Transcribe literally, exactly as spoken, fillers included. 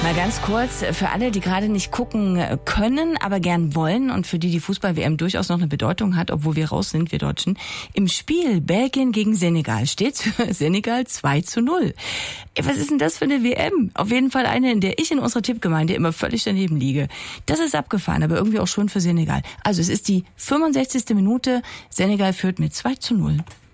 Mal ganz kurz, für alle, die gerade nicht gucken können, aber gern wollen und für die die Fußball-W M durchaus noch eine Bedeutung hat, obwohl wir raus sind, wir Deutschen. Im Spiel Belgien gegen Senegal steht's für Senegal zwei zu null. Was ist denn das für eine W M? Auf jeden Fall eine, in der ich in unserer Tippgemeinde immer völlig daneben liege. Das ist abgefahren, aber irgendwie auch schon für Senegal. Also es ist die fünfundsechzigste Minute. Senegal führt mit zwei zu null.